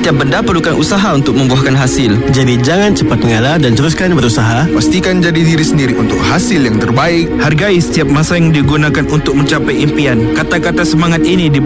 Setiap benda perlukan usaha untuk membuahkan hasil. Jadi jangan cepat mengalah dan teruskan berusaha. Pastikan jadi diri sendiri untuk hasil yang terbaik. Hargai setiap masa yang digunakan untuk mencapai impian. Kata-kata semangat ini